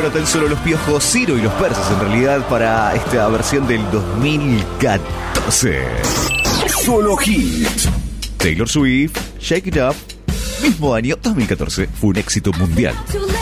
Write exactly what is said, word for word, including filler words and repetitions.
Bueno, tan solo los Piojos, Ciro y los Persas en realidad para esta versión del dos mil catorce. Solo hit. Taylor Swift, Shake It Up, mismo año dos mil catorce, fue un éxito mundial.